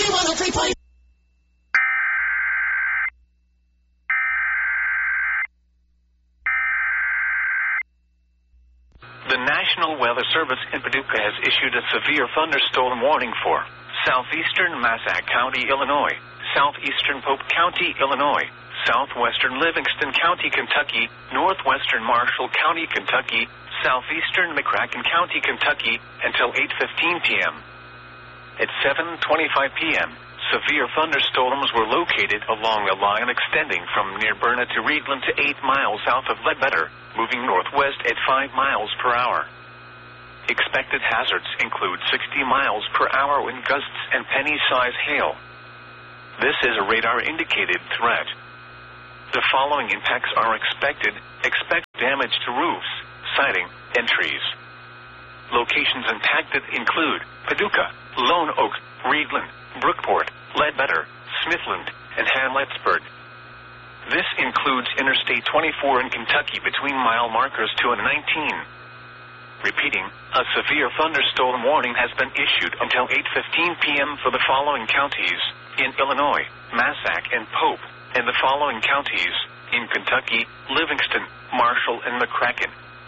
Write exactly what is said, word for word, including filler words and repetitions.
one oh three point five. The National Weather Service in Paducah has issued a severe thunderstorm warning for southeastern Massac County, Illinois, southeastern Pope County, Illinois, southwestern Livingston County, Kentucky, northwestern Marshall County, Kentucky, southeastern McCracken County, Kentucky, until eight fifteen p.m. At seven twenty-five p.m., severe thunderstorms were located along a line extending from near Burna to Reedland to eight miles south of Ledbetter, moving northwest at five miles per hour. Expected hazards include sixty miles per hour wind gusts and penny-size hail. This is a radar-indicated threat. The following impacts are expected. Expect damage to roofs, siding, and trees. Locations impacted include Paducah, Lone Oak, Reedland, Brookport, Ledbetter, Smithland, and Hamletsburg. This includes Interstate twenty-four in Kentucky between mile markers two and nineteen. Repeating, a severe thunderstorm warning has been issued until eight fifteen p.m. for the following counties in Illinois, Massac and Pope, and the following counties in Kentucky, Livingston, Marshall, and McCracken.